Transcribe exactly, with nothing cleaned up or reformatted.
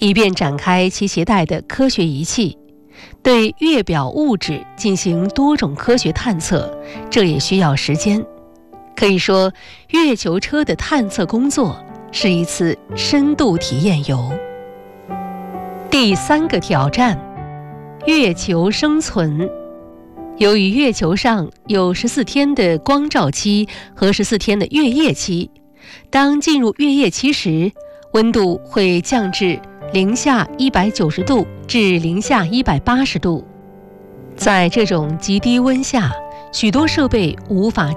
以便展开其携带的科学仪器，对月表物质进行多种科学探测，这也需要时间。可以说，月球车的探测工作是一次深度体验游。第三个挑战，月球生存。由于月球上有十四天的光照期和十四天的月夜期，当进入月夜期时，温度会降至零下一百九十度至零下一百八十度。在这种极低温下，许多设备无法